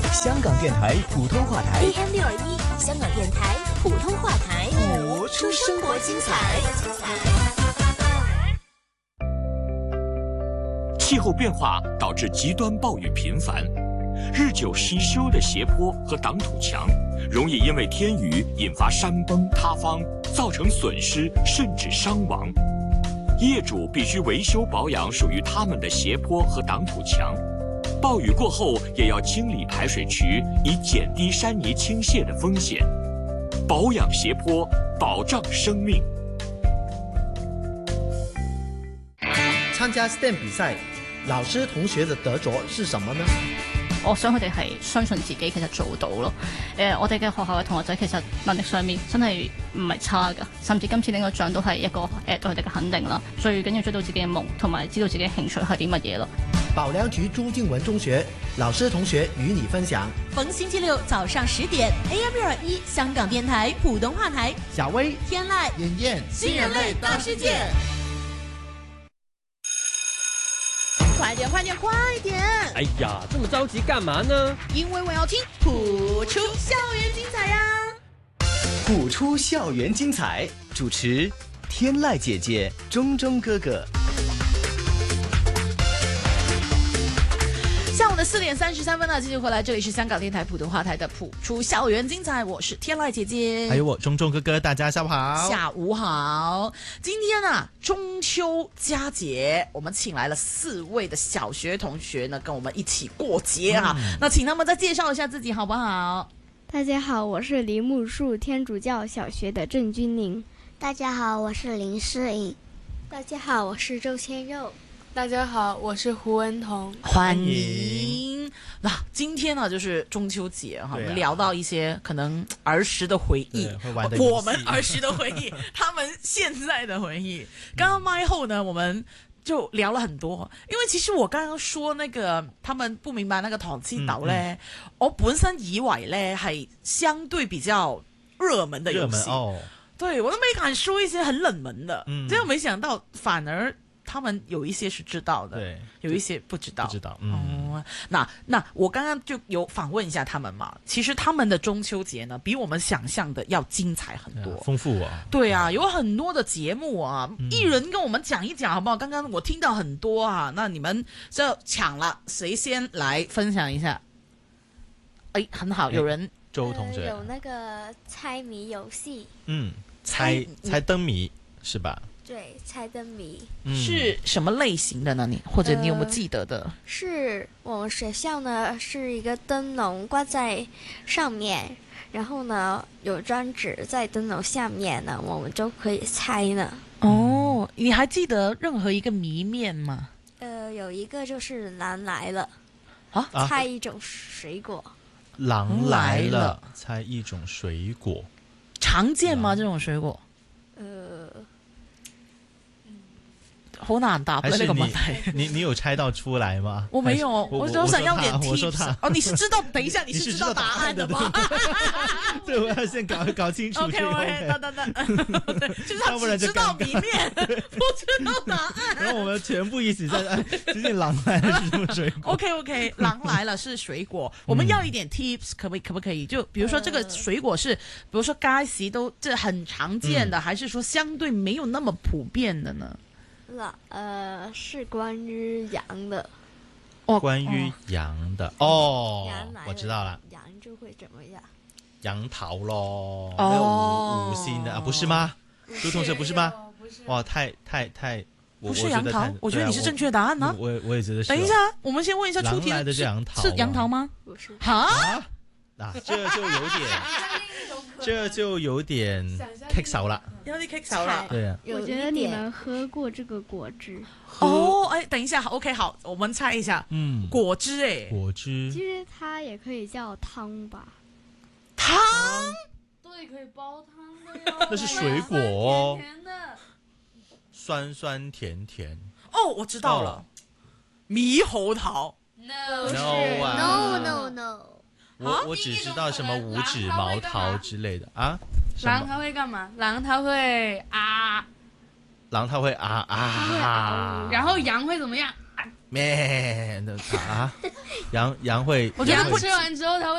香港电台普通话台 AM621，香港电台普通话台， 活出生活精彩。 气候变化导致极端暴雨频繁，日久失修的斜坡和挡土墙容易因为天雨引发山崩塌方，造成损失甚至伤亡。业主必须维修保养属于他们的斜坡和挡土墙，暴雨过后也要清理排水渠，以减低山泥倾泻的风险。保养斜坡，保障生命。 參加 STEM 比賽，老師同學的得着是什麼呢？ 我想佢哋係相信自己，其實做到咯。我哋嘅學校嘅同學仔其實能力上面真係唔係差㗎，甚至今次領個獎都係一個對佢哋嘅肯定啦。最緊要追到自己嘅夢，同埋知道自己興趣係啲乜嘢咯。 保良局朱敬文中學老師同學與你分享。 逢星期六早上10點 AM621，香港電台普通話台， 小薇、 天籟、 妍妍， 新人類大世界。快點快點快點！ 哎呀，這麼着急幹嘛呢？ 因為我要聽譜出校園精彩呀！ 譜出校園精彩，主持天籟姐姐、中中哥哥。 下午的4點33分呢，繼續回來，這裡是香港電台普通話台的譜出校園精彩，我是天籟姐姐， 還有我中中哥哥，大家下午好。 下午好。今天啊，中秋佳節，我們請來了4位的小學同學呢，跟我們一起過節啊。那請他們再介紹一下自己好不好？ 大家好，我是梨木樹天主教小學的鄭君寧。 大家好，我是林詩穎。 大家好，我是周千肉。 大家好，我是胡文彤， 歡迎。那今天呢，就是中秋節哈，我們聊到一些可能兒時的回憶，我們兒時的回憶，他們現在的回憶。剛剛麥後呢，我們就聊了很多，因為其實我剛剛說那個他們不明白那個糖黐豆呢，我本身以為呢係相對比較熱門的遊戲，對，我都沒敢說一些很冷門的，結果沒想到反而他們有一些是知道的，對，有一些不知道。不知道，那我剛剛就有訪問一下他們嘛，其實他們的中秋節呢，比我們想象的要精彩很多， 豐富啊。 對啊，有很多的節目啊，一人跟我們講一講好不好？剛剛我聽到很多啊，那你們就搶了，誰先來分享一下？哎，很好，有人周同學有那個猜謎遊戲， 猜燈謎是吧？ 對，猜燈謎是什麼類型的呢？你或者你有沒有記得的？ 是我們學校呢是一個燈籠掛在上面，然後呢有張紙在燈籠下面呢，我們就可以猜呢。 哦，你還記得任何一個謎面嗎？ 有一個就是狼來了啊， 猜一種水果。 狼來了，猜一種水果， 常見嗎？這種水果？好難答呢個問題。 你有猜到出來嗎？ 我沒有，我都想要點 tips。 哦， 你是知道？等一下，你是知道答案的嗎？ 對，我要先搞清楚。 OK，就是他只知道謎面，不知道答案。 然後我們全部一起在究竟狼來了是什麼水果 ？OK，狼來了是水果，我們要一點 tips，可不可以？就比如說這個水果是，比如說街市都這很常見的，還是說相對沒有那麼普遍的呢？ 是關於羊的。 關於羊的哦，我知道了。 羊就會怎麼樣？ 楊桃咯，五星的啊，不是嗎？周同學不是嗎？哇，太， 不是楊桃，我覺得你是正確答案呢。 我也覺得是。 等一下，我們先問一下出題的是楊桃， 是楊桃嗎？ 不是。 哈？ 嗱，這就有點棘手了， 有點棘手了。 對啊， 我覺得你們喝過這個果汁。 哦，哎，等一下 ，OK， 好，我們猜一下。果汁，哎， 果汁。 其實它也可以叫湯吧。 湯？ 對，可以煲湯的喲。 那是水果哦。 甜的。 酸酸甜甜。 哦，我知道了，獼猴桃。 No。 我只知道什麼五指毛桃之類的啊。 狼它會幹嘛？狼它會啊。 狼它會啊， 然後羊會怎麼樣？ 咩啊？羊会， 我觉得吃完之后它会